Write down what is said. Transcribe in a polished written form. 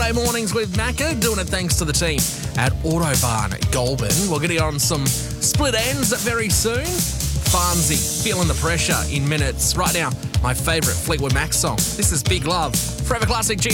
Weekday mornings with Macca, doing it thanks to the team at Autobarn Goulburn. We're getting on some split ends very soon. Farnsey, feeling the pressure in minutes. Right now, my favourite Fleetwood Mac song. This is Big Love, Forever Classic G.